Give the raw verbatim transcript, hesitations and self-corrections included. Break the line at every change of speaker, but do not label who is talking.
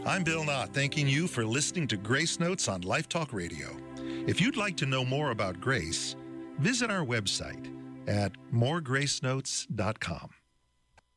I'm Bill Knott, thanking you for listening to Grace Notes on Life Talk Radio. If you'd like to know more about Grace, visit our website at more grace notes dot com.